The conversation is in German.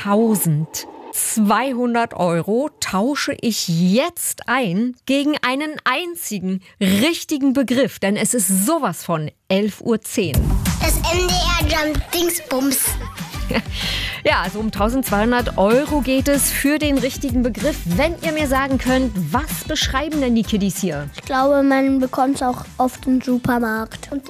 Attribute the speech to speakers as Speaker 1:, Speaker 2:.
Speaker 1: 1200 € tausche ich jetzt ein gegen einen einzigen richtigen Begriff, denn es ist sowas von 11:10 Uhr.
Speaker 2: Das MDR Jump Dingsbums.
Speaker 1: Ja, also um 1200 € geht es für den richtigen Begriff. Wenn ihr mir sagen könnt, was beschreiben denn die Kiddies hier?
Speaker 2: Ich glaube, man bekommt es auch oft im Supermarkt. Und